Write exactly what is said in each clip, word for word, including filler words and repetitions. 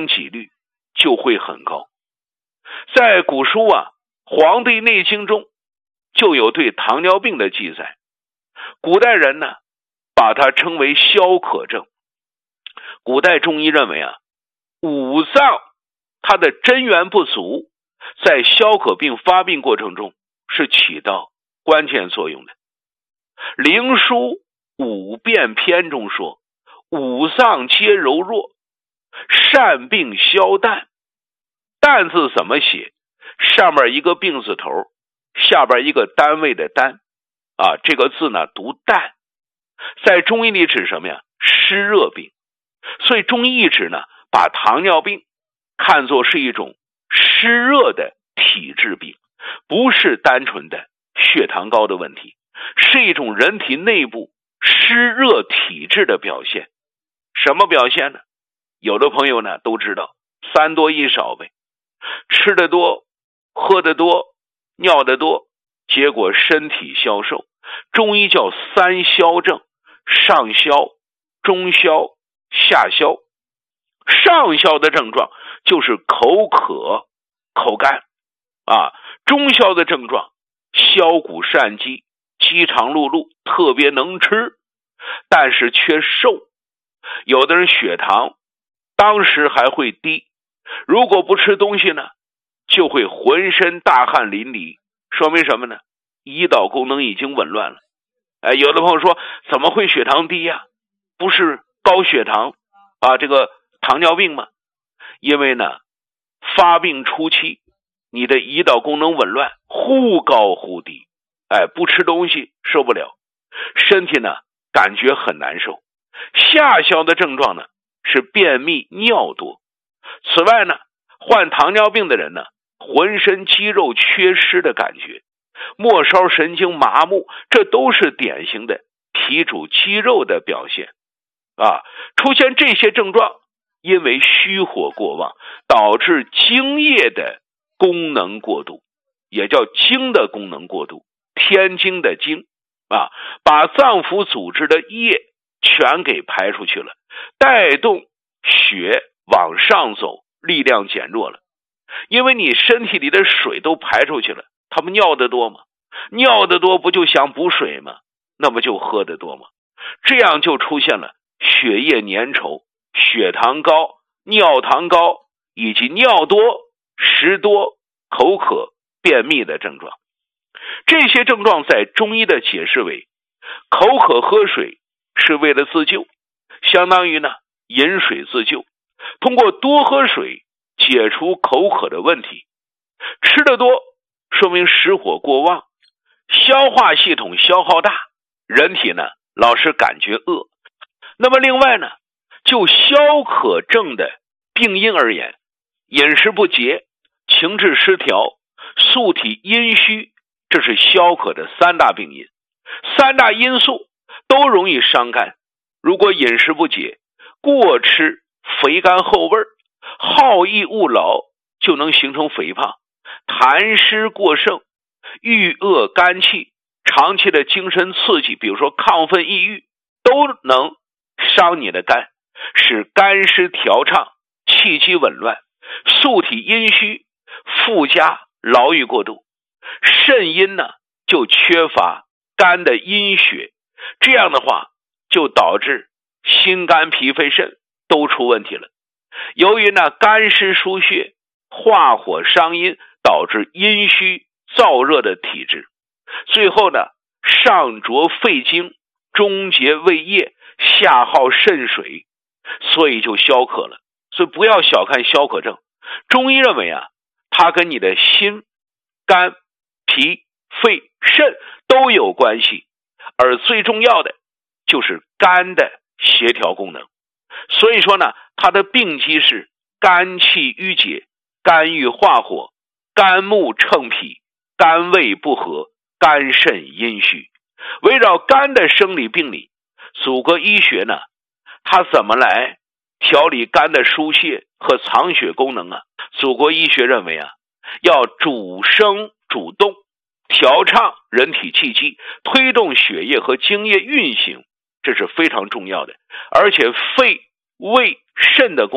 生几率就会很高。在古书啊《黄帝内经》中就有对糖尿病的记载，古代人呢把它称为消渴症。古代中医认为啊，五脏它的真元不足，在消渴病发病过程中是起到关键作用的。灵枢五变篇中说，五脏皆柔弱，善病消淡。淡字怎么写？上面一个病字头，下边一个单位的单啊，这个字呢读淡，在中医里指什么呀？湿热病。所以中医一直呢把糖尿病看作是一种湿热的体质病，不是单纯的血糖高的问题，是一种人体内部湿热体质的表现。什么表现呢？有的朋友呢都知道，三多一少呗，吃得多，喝得多，尿得多，结果身体消瘦。中医叫三消症，上消、中消、下消。上消的症状就是口渴、口干啊，中消的症状消谷善饥，饥肠辘辘，特别能吃，但是却瘦。有的人血糖当时还会低，如果不吃东西呢，就会浑身大汗淋漓，说明什么呢？胰岛功能已经紊乱了。哎，有的朋友说怎么会血糖低呀？不是高血糖啊，这个糖尿病吗？因为呢发病初期你的胰岛功能紊乱，忽高忽低，哎，不吃东西受不了，身体呢感觉很难受。下消的症状呢是便秘尿多。此外呢，患糖尿病的人呢浑身肌肉缺失的感觉，末梢神经麻木，这都是典型的脾主肌肉的表现啊。出现这些症状，因为虚火过旺，导致精液的功能过度，也叫精的功能过度，天经的精啊，把脏腑组织的液全给排出去了，带动血往上走，力量减弱了。因为你身体里的水都排出去了，他们尿得多吗？尿得多不就想补水吗？那么就喝得多吗？这样就出现了血液粘稠、血糖高、尿糖高以及尿多、食多、口渴、便秘的症状。这些症状在中医的解释为，口渴喝水是为了自救，相当于呢饮水自救，通过多喝水解除口渴的问题。吃得多说明实火过旺，消化系统消耗大，人体呢老是感觉饿。那么另外呢，就消渴症的病因而言，饮食不节、情志失调、素体阴虚，这是消渴的三大病因。三大因素都容易伤肝。如果饮食不节，过吃肥甘厚味，好逸恶劳，就能形成肥胖。痰湿过盛，郁恶肝气，长期的精神刺激，比如说亢奋抑郁，都能伤你的肝，使肝湿调畅，气机紊乱，素体阴虚，附加劳郁过度。肾阴呢就缺乏肝的阴血，这样的话就导致心肝脾肺肾都出问题了。由于呢肝湿疏血，化火伤阴，导致阴虚燥热的体质，最后呢上浊肺经，中结胃液，下耗肾水，所以就消渴了。所以不要小看消渴症，中医认为啊，它跟你的心、肝、脾、肺、肾都有关系，而最重要的就是肝的协调功能。所以说呢，它的病机是肝气郁结、肝郁化火、肝木乘脾、肝胃不和、肝肾阴虚。围绕肝的生理病理，祖国医学呢，它怎么来调理肝的疏泄和藏血功能啊？祖国医学认为啊，要主升主动，调畅人体气机，推动血液和精液运行，这是非常重要的。而且肺、胃、肾的功能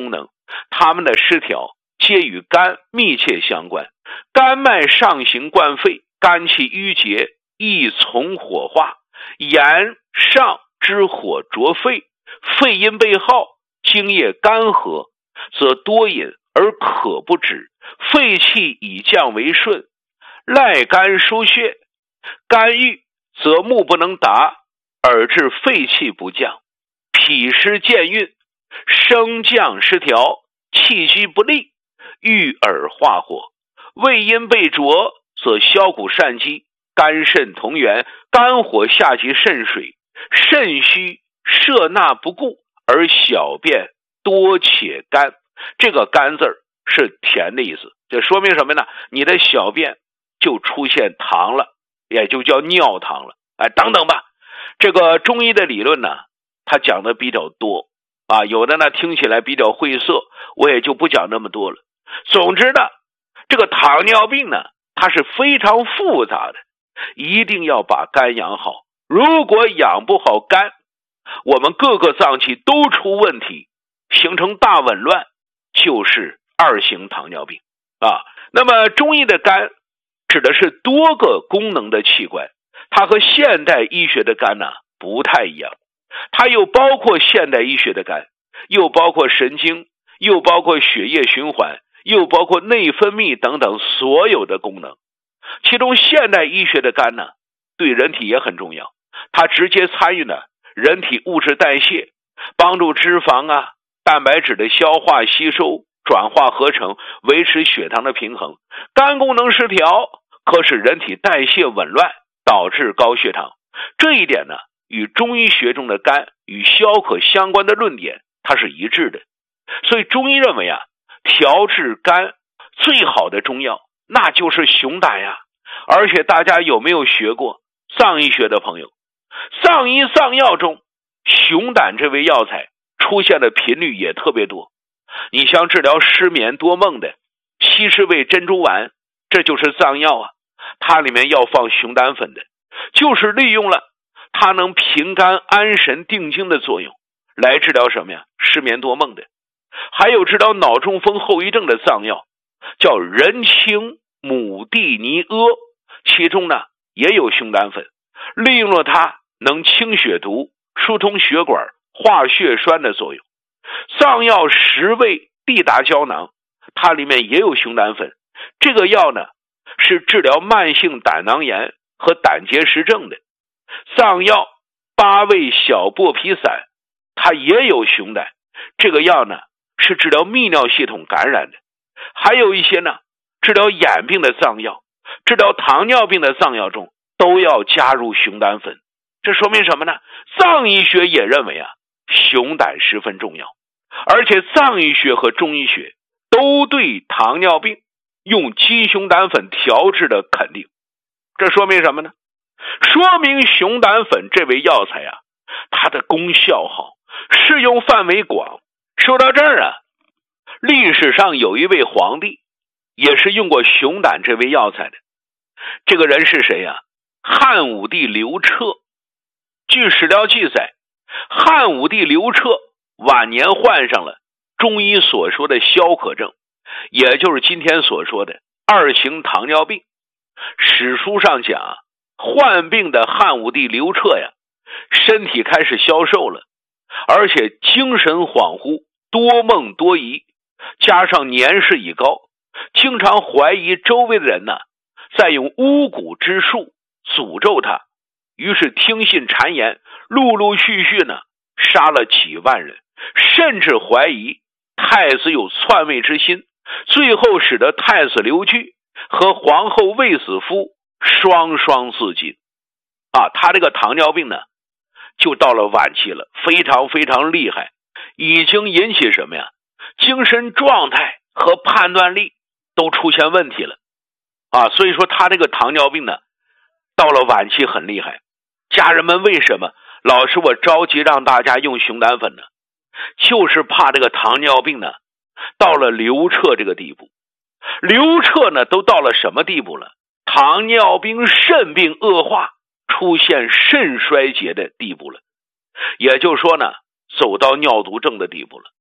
它们的失调皆与肝密切相关。肝脉上行灌肺，肝气郁结，易从火化，炎上之火灼肺，肺阴被耗，津液干涸，则多饮而渴不止，肺气以降为顺，赖肝疏血，肝郁则目不能达，而致肺气不降，脾湿健运，升降失调，气机不利，郁而化火。胃阴被灼，则消谷善积，肝肾同源，肝火下及肾水，肾虚摄纳不顾，而小便多且干。这个干字儿是甜的意思，这说明什么呢？你的小便就出现糖了，也就叫尿糖了。哎，等等吧，这个中医的理论呢，它讲的比较多啊，有的呢听起来比较晦涩，我也就不讲那么多了。总之呢，这个糖尿病呢，它是非常复杂的，一定要把肝养好。如果养不好肝，我们各个脏器都出问题，形成大紊乱，就是二型糖尿病啊。那么中医的肝指的是多个功能的器官，它和现代医学的肝呢不太一样，它又包括现代医学的肝，又包括神经，又包括血液循环，又包括内分泌等等所有的功能。其中现代医学的肝呢，对人体也很重要，它直接参与了人体物质代谢，帮助脂肪啊、蛋白质的消化吸收、转化合成，维持血糖的平衡。肝功能失调可使人体代谢紊乱，导致高血糖。这一点呢，与中医学中的肝与消渴相关的论点它是一致的。所以中医认为啊，调治肝最好的中药那就是熊胆呀。而且大家有没有学过藏医学的朋友，藏医藏药中熊胆这味药材出现的频率也特别多。你像治疗失眠多梦的西施味珍珠丸，这就是藏药啊，它里面要放熊胆粉的，就是利用了它能平肝安神定惊的作用，来治疗什么呀？失眠多梦的。还有治疗脑中风后遗症的藏药叫人参母地尼阿，其中呢也有熊胆粉，利用了它能清血毒、疏通血管、化血栓的作用。藏药十味地达胶囊，它里面也有熊胆粉，这个药呢是治疗慢性胆囊炎和胆结石症的。藏药八味小剥皮散，它也有熊胆，这个药呢是治疗泌尿系统感染的。还有一些呢治疗眼病的藏药，治疗糖尿病的藏药中都要加入熊胆粉。这说明什么呢？藏医学也认为啊，熊胆十分重要，而且藏医学和中医学都对糖尿病用鸡熊胆粉调治的肯定。这说明什么呢？说明熊胆粉这味药材啊，它的功效好，适用范围广。说到这儿啊，历史上有一位皇帝也是用过熊胆这味药材的，这个人是谁啊？汉武帝刘彻。据史料记载，汉武帝刘彻晚年患上了中医所说的消渴症，也就是今天所说的二型糖尿病。史书上讲啊，患病的汉武帝刘彻呀，身体开始消瘦了，而且精神恍惚，多梦多疑，加上年事已高，经常怀疑周围的人呢在用巫蛊之术诅咒他，于是听信谗言，陆陆续续呢杀了几万人，甚至怀疑太子有篡位之心，最后使得太子刘据和皇后卫子夫双双自尽啊。他这个糖尿病呢就到了晚期了，非常非常厉害，已经引起什么呀？精神状态和判断力都出现问题了啊。所以说他这个糖尿病呢到了晚期很厉害。家人们为什么老是我着急让大家用熊胆粉呢？就是怕这个糖尿病呢到了刘彻这个地步。刘彻呢都到了什么地步了？糖尿病肾病恶化，出现肾衰竭的地步了，也就是说呢走到尿毒症的地步了。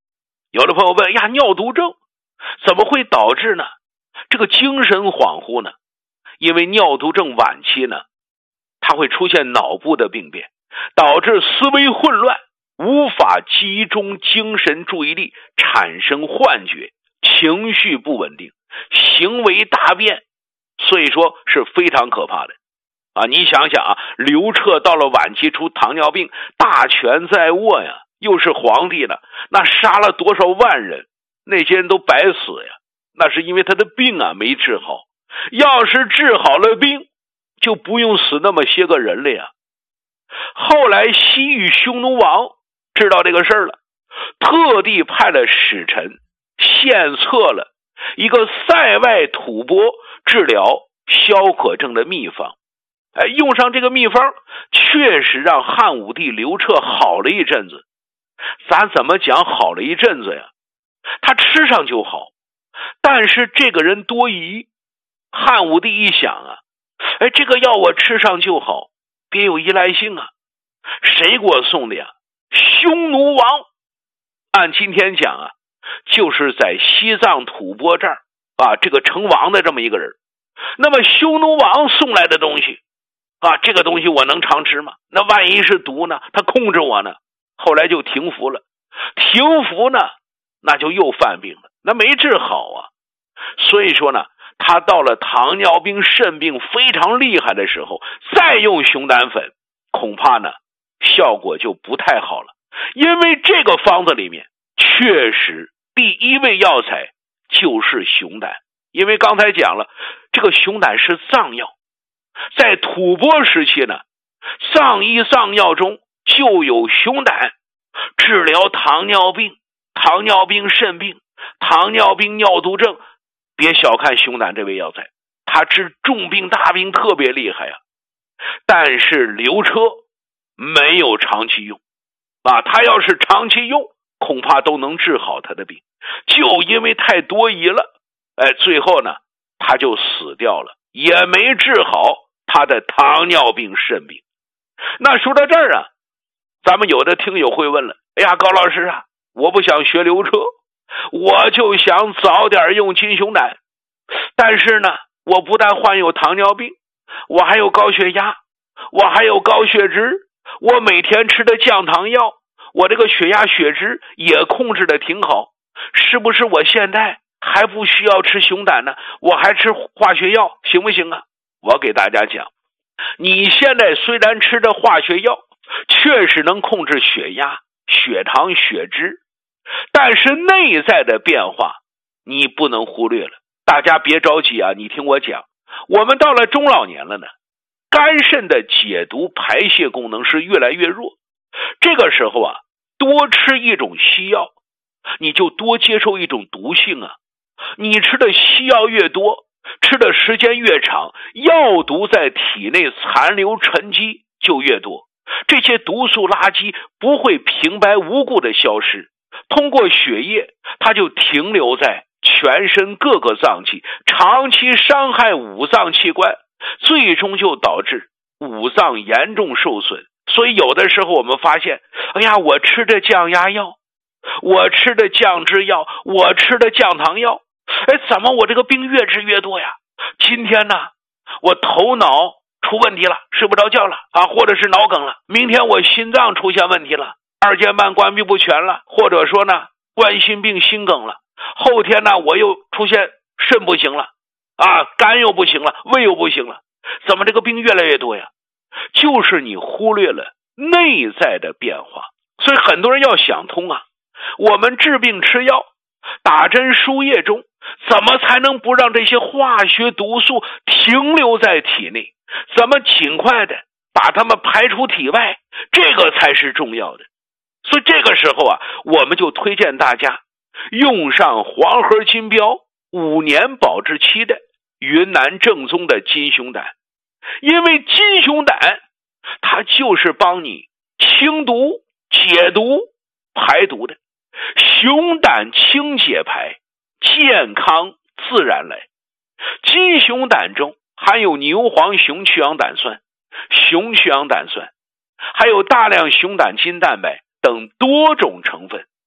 有的朋友问呀，尿毒症怎么会导致呢这个精神恍惚呢？因为尿毒症晚期呢，它会出现脑部的病变，导致思维混乱，无法集中精神注意力，产生幻觉，情绪不稳定，行为大变，所以说是非常可怕的啊！你想想啊，刘彻到了晚期出糖尿病，大权在握呀，又是皇帝呢，那杀了多少万人，那些人都白死呀，那是因为他的病啊没治好，要是治好了病，就不用死那么些个人了呀。后来西域匈奴王知道这个事儿了，特地派了使臣献策了一个塞外吐蕃治疗消渴症的秘方。哎，用上这个秘方，确实让汉武帝刘彻好了一阵子。咱怎么讲好了一阵子呀？他吃上就好，但是这个人多疑。汉武帝一想啊，哎，这个药我吃上就好，别有依赖性啊。谁给我送的呀？匈奴王。按今天讲啊，就是在西藏吐蕃这儿啊，这个成王的这么一个人。那么匈奴王送来的东西啊，这个东西我能常吃吗？那万一是毒呢？他控制我呢？后来就停服了，停服呢，那就又犯病了，那没治好啊。所以说呢，他到了糖尿病、肾病非常厉害的时候，再用熊胆粉，恐怕呢效果就不太好了。因为这个方子里面确实第一味药材就是熊胆，因为刚才讲了，这个熊胆是藏药，在吐蕃时期呢，藏医藏药中就有熊胆，治疗糖尿病、糖尿病肾病、糖尿病尿毒症。别小看熊胆这味药材，它治重病大病特别厉害啊。但是刘彻没有长期用啊，他要是长期用，恐怕都能治好他的病，就因为太多疑了，哎，最后呢他就死掉了，也没治好他的糖尿病肾病。那说到这儿啊，咱们有的听友会问了，哎呀，高老师啊，我不想学刘彻，我就想早点用金熊胆，但是呢，我不但患有糖尿病，我还有高血压，我还有高血脂，我每天吃的降糖药，我这个血压血脂也控制的挺好，是不是我现在还不需要吃熊胆呢？我还吃化学药行不行啊？我给大家讲，你现在虽然吃的化学药确实能控制血压、血糖、血脂，但是内在的变化你不能忽略了。大家别着急啊，你听我讲，我们到了中老年了呢，肝肾的解毒排泄功能是越来越弱，这个时候啊，多吃一种西药，你就多接受一种毒性啊。你吃的西药越多，吃的时间越长，药毒在体内残留沉积就越多，这些毒素垃圾不会平白无故的消失，通过血液它就停留在全身各个脏器，长期伤害五脏器官，最终就导致五脏严重受损。所以有的时候我们发现，哎呀，我吃的降压药，我吃的降脂药，我吃的降糖药，哎，怎么我这个病越治越多呀？今天呢，我头脑出问题了，睡不着觉了啊，或者是脑梗了，明天我心脏出现问题了，二尖瓣关闭不全了，或者说呢冠心病心梗了，后天呢我又出现肾不行了啊，肝又不行了，胃又不行了，怎么这个病越来越多呀？就是你忽略了内在的变化。所以很多人要想通啊，我们治病吃药，打针输液中，怎么才能不让这些化学毒素停留在体内？怎么尽快的把它们排出体外？这个才是重要的。所以这个时候啊，我们就推荐大家用上黄河金标五年保质期的云南正宗的金熊胆，因为金熊胆它就是帮你清毒、解毒、排毒的。熊胆清解排，健康自然来。金熊胆中含有牛黄熊去氧胆酸、熊去氧胆酸，还有大量熊胆金蛋白等多种成分，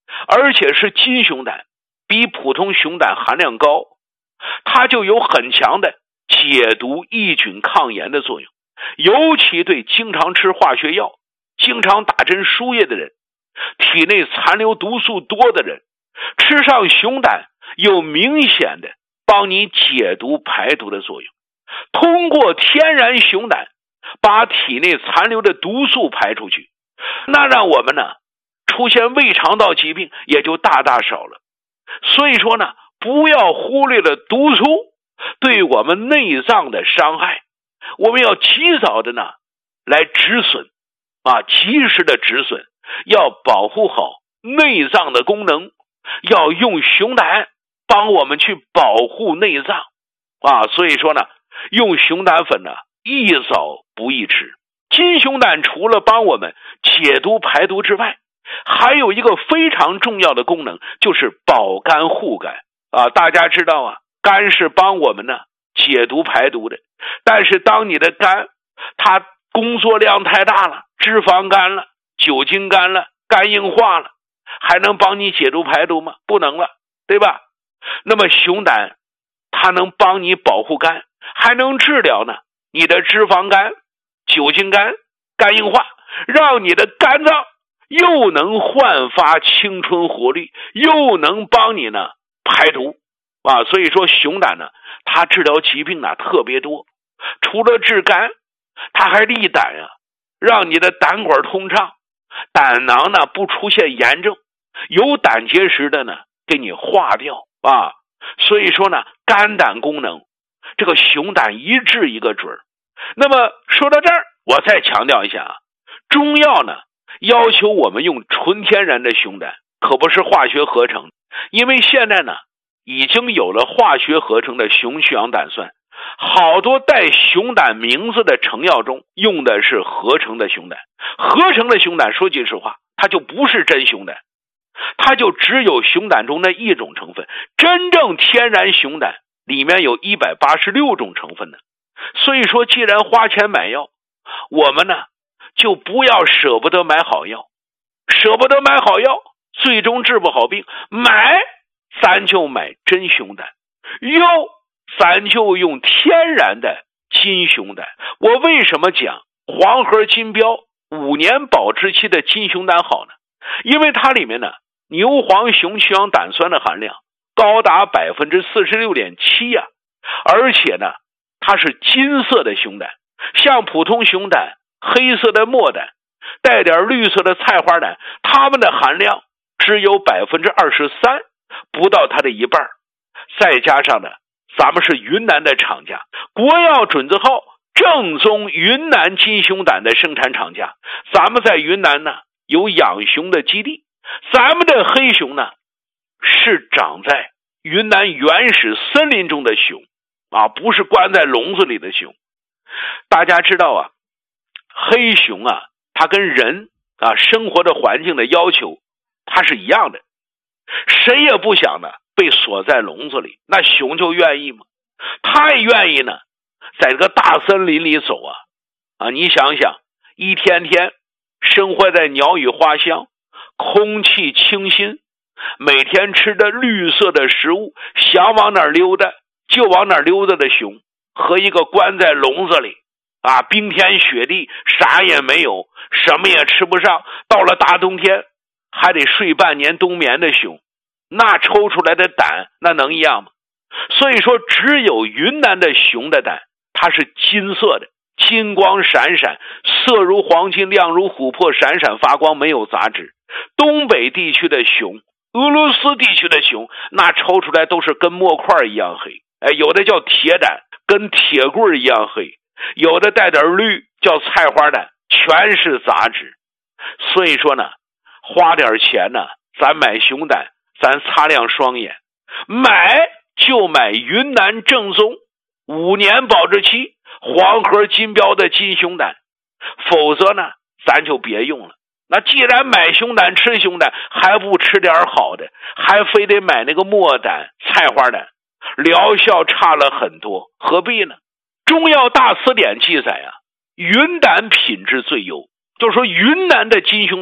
而且是金熊胆，比普通熊胆含量高，它就有很强的解毒抑菌抗炎的作用，尤其对经常吃化学药、经常打针输液的人，体内残留毒素多的人，吃上熊胆有明显的帮你解毒排毒的作用。通过天然熊胆把体内残留的毒素排出去，那让我们呢出现胃肠道疾病也就大大少了。所以说呢，不要忽略了毒素对我们内脏的伤害，我们要及早的呢来止损啊，及时的止损，要保护好内脏的功能，要用熊胆帮我们去保护内脏啊。所以说呢，用熊胆粉呢宜早不宜迟。金熊胆除了帮我们解毒排毒之外，还有一个非常重要的功能，就是保肝护肝啊。大家知道啊，肝是帮我们呢解毒排毒的，但是当你的肝它工作量太大了，脂肪肝了，酒精肝了，肝硬化了，还能帮你解毒排毒吗？不能了，对吧？那么熊胆它能帮你保护肝，还能治疗呢你的脂肪肝、酒精肝、肝硬化，让你的肝脏又能焕发青春活力，又能帮你呢排毒啊。所以说熊胆呢，它治疗疾病呢特别多，除了治肝，它还利胆啊，让你的胆管通畅，胆囊呢不出现炎症，有胆结石的呢给你化掉啊。所以说呢，肝胆功能这个熊胆一治一个准儿。那么说到这儿，我再强调一下啊，中药呢要求我们用纯天然的熊胆，可不是化学合成，因为现在呢已经有了化学合成的熊去氧胆酸，好多带熊胆名字的成药中用的是合成的熊胆。合成的熊胆说句实话，它就不是真熊胆，它就只有熊胆中的一种成分，真正天然熊胆里面有一百八十六种成分呢。所以说既然花钱买药，我们呢就不要舍不得买好药，舍不得买好药最终治不好病，买咱就买真熊胆，用咱就用天然的金熊胆。我为什么讲黄河金标五年保质期的金熊胆好呢？因为它里面呢牛黄熊去氧胆酸的含量高达 百分之四十六点七 啊，而且呢它是金色的熊胆，像普通熊胆、黑色的墨胆、带点绿色的菜花胆，它们的含量只有 百分之二十三， 不到它的一半。再加上呢，咱们是云南的厂家，国药准字号正宗云南金熊胆的生产厂家，咱们在云南呢有养熊的基地，咱们的黑熊呢是长在云南原始森林中的熊啊，不是关在笼子里的熊。大家知道啊，黑熊啊它跟人啊生活的环境的要求它是一样的，谁也不想呢被锁在笼子里，那熊就愿意吗？它也愿意呢在这个大森林里走啊啊！你想想，一天天生活在鸟语花香、空气清新，每天吃的绿色的食物，想往哪儿溜达就往哪儿溜达的熊，和一个关在笼子里啊，冰天雪地啥也没有，什么也吃不上，到了大冬天还得睡半年冬眠的熊，那抽出来的胆那能一样吗？所以说只有云南的熊的胆它是金色的，金光闪闪，色如黄金，亮如琥珀，闪闪发光，没有杂质。东北地区的熊，俄罗斯地区的熊，那抽出来都是跟墨块一样黑，哎，有的叫铁胆，跟铁棍一样黑，有的带点绿，叫菜花胆，全是杂质。所以说呢，花点钱呢，咱买熊胆，咱擦亮双眼，买就买云南正宗五年保质期黄河金标的金熊胆，否则呢咱就别用了。那既然买熊胆吃熊胆，还不吃点好的，还非得买那个墨胆、菜花胆，疗效差了很多，何必呢？中药大辞典记载啊，云胆品质最优，就是说云南的金熊胆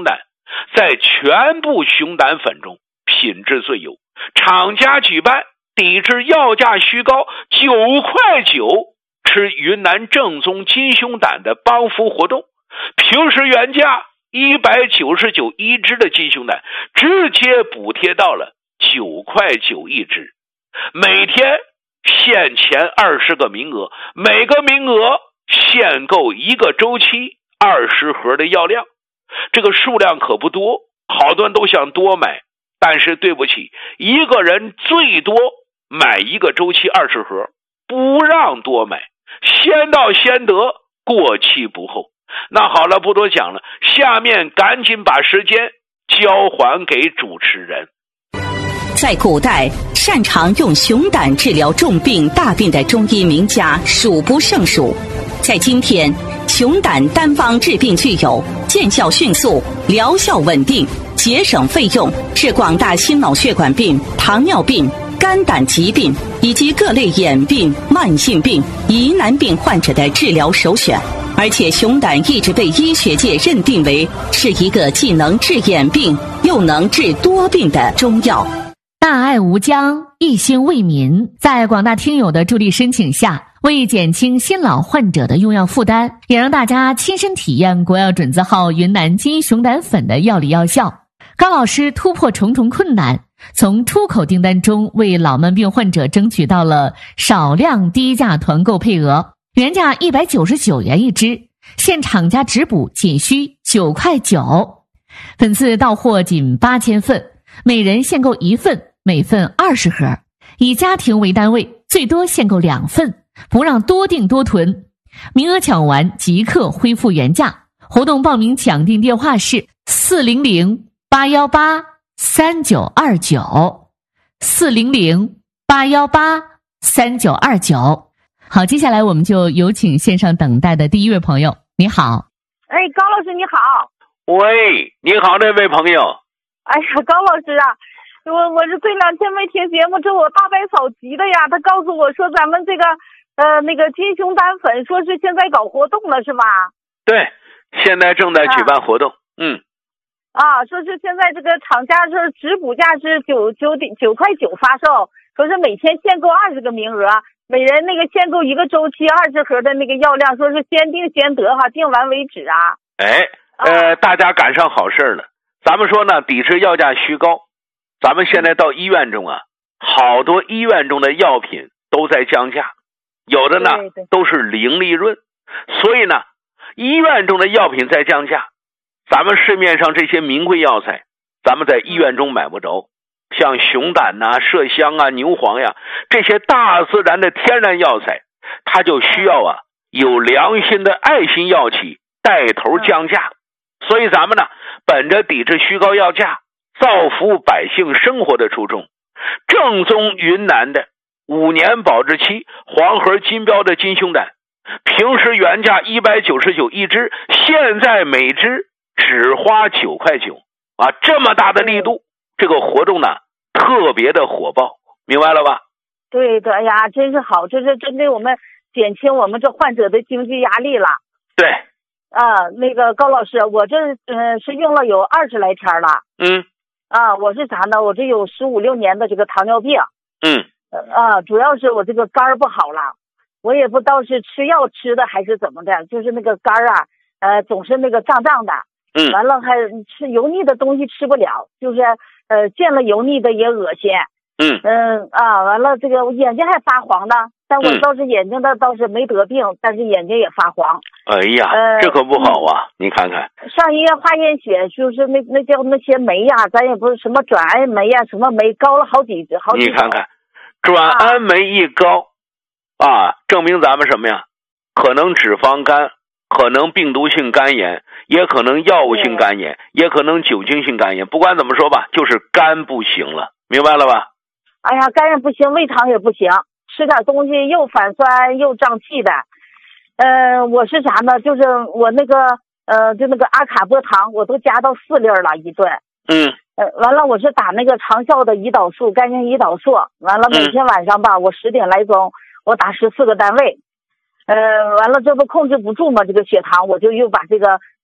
在全部熊胆粉中品质最优，厂家举办抵制药价虚高九块九吃云南正宗金熊胆的帮扶活动，平时原价一百九十九一只的金熊胆直接补贴到了九块九一只，每天限前二十个名额，每个名额限购一个周期二十盒的药量，这个数量可不多，好多人都想多买，但是对不起，一个人最多买一个周期二十盒，不让多买，先到先得，过期不候。那好了，不多讲了，下面赶紧把时间交还给主持人。 在古代，擅长用熊胆治疗重病大病的中医名家数不胜数。在今天，熊胆单方治病具有见效迅速、疗效稳定、节省费用，是广大心脑血管病、糖尿病、肝胆疾病以及各类眼病、慢性病、疑难病患者的治疗首选。而且熊胆一直被医学界认定为是一个既能治眼病又能治多病的中药。 大爱无疆，一心为民，在广大听友的助力申请下，为减轻新老患者的用药负担，也让大家亲身体验国药准字号云南金熊胆粉的药理药效。高老师突破重重困难，从出口订单中为老慢病患者争取到了少量低价团购配额，原价一百九十九元一支，现厂家直补仅需九块九，粉次到货仅八千份，每人限购一份，每份二十盒，以家庭为单位，最多限购两份，不让多订多囤，名额抢完即刻恢复原价。活动报名抢订电话是四零零八一八三九二九 四零零八一八三九二九。好，接下来我们就有请线上等待的第一位朋友。你好。 哎，高老师你好。 喂，你好，这位朋友。 哎呀，高老师啊，我我是这两天没听节目，这我大伯嫂急的呀，他告诉我说咱们这个呃那个金熊胆粉说是现在搞活动了是吧？ 对，现在正在举办活动。啊嗯。 啊，说是现在这个厂家是直补价是九九点九块九发售，说是每天限购二十个名额，每人那个限购一个周期二十盒的那个药量，说是先定先得哈，定完为止啊。 哎，呃，啊、大家赶上好事了。咱们说呢，抵制药价虚高，咱们现在到医院中啊，好多医院中的药品都在降价，有的呢都是零利润，所以呢，医院中的药品在降价。咱们市面上这些名贵药材，咱们在医院中买不着，像熊胆呐、麝香啊、牛黄呀，这些大自然的天然药材，它就需要啊有良心的爱心药企带头降价。所以咱们呢，本着抵制虚高药价、造福百姓生活的初衷，正宗云南的五年保质期黄盒金标的金熊胆，平时原价一百九十九一支，现在每支只花九块九啊！这么大的力度，这个活动呢特别的火爆，明白了吧？ 对的，哎呀，真是好，这是针对我们减轻我们这患者的经济压力了。 对。 啊，那个高老师，我这嗯、呃、是用了有二十来天了。 嗯。 啊，我是啥呢？我这有十五六年的这个糖尿病。 嗯。 啊，主要是我这个肝儿不好了，我也不知道是吃药吃的还是怎么的，就是那个肝儿啊，呃，总是那个胀胀的。 嗯。 完了还吃油腻的东西吃不了，就是呃见了油腻的也恶心。 嗯。 嗯啊，完了这个我眼睛还发黄的，但我倒是眼睛的倒是没得病，嗯、但是眼睛也发黄。 哎呀，呃、这可不好啊！你看看， 上医院化验血，就是那那叫那些酶呀，咱也不是什么转氨酶呀，什么酶高了好几好几。 你看看，转氨酶一高，啊，啊证明咱们什么呀？可能脂肪肝，可能病毒性肝炎，也可能药物性肝炎，也可能酒精性肝炎。不管怎么说吧，就是肝不行了，明白了吧？ 哎呀，肝也不行，胃肠也不行，吃点东西又反酸又胀气的。呃，我是啥呢？就是我那个呃，就那个阿卡波糖，我都加到四粒了一顿。 嗯。 呃，完了，我是打那个长效的胰岛素，肝性胰岛素。完了，每天晚上吧，嗯、我十点来钟，我打十四个单位。呃，完了，这不控制不住嘛，这个血糖，我就又把这个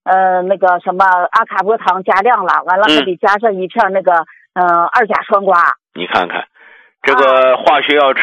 呃那个什么阿卡波糖加量了，完了还得加上一片那个嗯、呃、二甲双胍。 你看看这个化学药